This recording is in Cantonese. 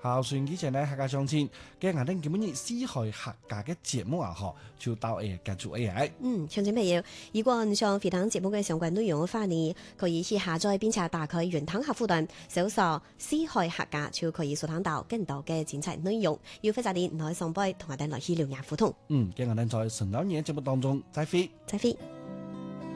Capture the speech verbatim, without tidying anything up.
孝順之前呢，客家相親，嘅我哋基本以四海客家嘅節目啊，嗬，就到誒結束 A I。 嗯，聽眾朋友，如果你想回聽節目嘅相關內容嘅話呢，可以去下載並且打開雲端客戶端，搜索四海客家，就可以收聽到更多嘅精彩內容。要非常啲，來上輩同我哋來去聊下互動。 嗯，嘅我哋在成兩年節目當中再會， 再會。